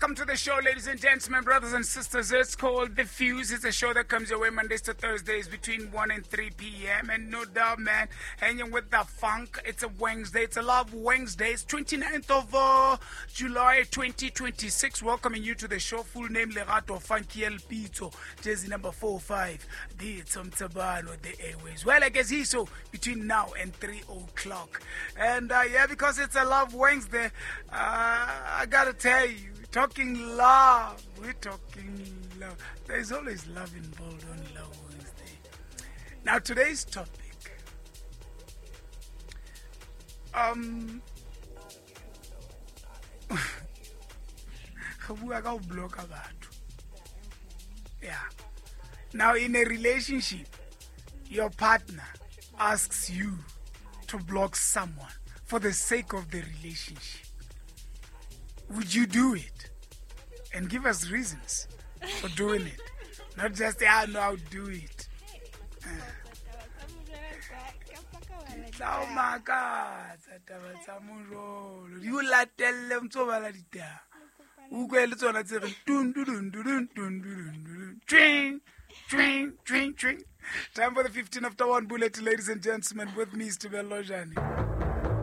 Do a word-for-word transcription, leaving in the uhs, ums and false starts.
welcome to the show, ladies and gentlemen, brothers and sisters. It's called The Fuse. It's a show that comes your way Mondays to Thursdays between one and three p.m. And no doubt, man, hanging with the funk. It's a Wednesday. It's a Love Wednesday. It's twenty-ninth of uh, July twenty twenty-six. Welcoming you to the show. Full name, Lerato Funky El Pito. Jersey number four five. The Tom Tabano, the Airways. Well, I guess he's so between now and three o'clock. And uh, yeah, because it's a Love Wednesday, uh, I gotta tell you, talking love. We're talking love. There's always love involved on Love Wednesday. Now, today's topic. Um. Yeah. Now, in a relationship, your partner asks you to block someone for the sake of the relationship. Would you do it? And give us reasons for doing it. Not just, yeah, no, I'll do it. Oh my God. You let them to validate. Drink, drink, drink, drink. Time for the fifteen after one bullet, ladies and gentlemen, with me, Steve Lojani.